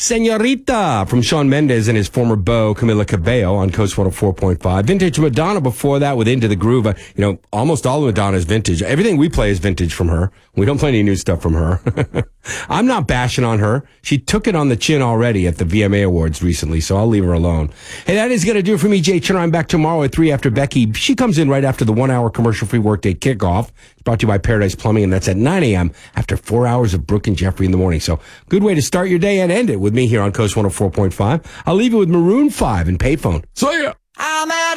Senorita from Shawn Mendes and his former beau, Camila Cabello, on Coast 104.5. Vintage Madonna before that with Into the Groove. Almost all of Madonna's vintage. Everything we play is vintage from her. We don't play any new stuff from her. I'm not bashing on her. She took it on the chin already at the VMA Awards recently, so I'll leave her alone. Hey, that is going to do it for me, Jay Turner. I'm back tomorrow at 3 after Becky. She comes in right after the 1-hour commercial-free workday kickoff. It's brought to you by Paradise Plumbing, and that's at 9 a.m. after 4 hours of Brooke and Jeffrey in the morning. So, good way to start your day and end it with me here on Coast 104.5. I'll leave you with Maroon 5 and Payphone. See ya! I'm at